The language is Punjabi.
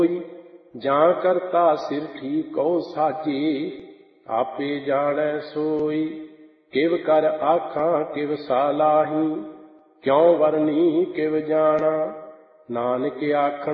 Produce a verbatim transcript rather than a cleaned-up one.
ਜਾਂ ਕਰਤਾ ਸਿਰ ਠੀਕਉ ਸਾਜੀ, ਆਪੇ ਜਾਣੈ ਸੋਈ। ਕਿਵ ਕਰ ਆਖਾਂ ਕਿਵ ਸਾਲਾਹੀ, ਕਿਉ ਵਰਨੀ ਕਿਵ ਜਾਣਾ। ਨਾਨਕ ਆਖਣ